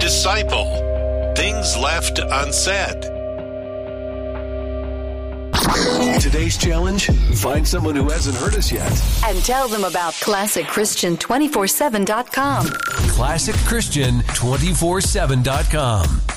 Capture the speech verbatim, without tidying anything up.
disciple. Things left unsaid. Today's challenge, find someone who hasn't heard us yet. And tell them about classic christian two four seven dot com. classic christian two four seven dot com.